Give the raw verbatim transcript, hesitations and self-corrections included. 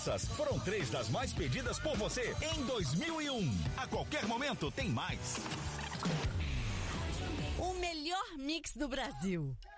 Essas foram três das mais pedidas por você em dois mil e um. A qualquer momento tem mais. O melhor mix do Brasil.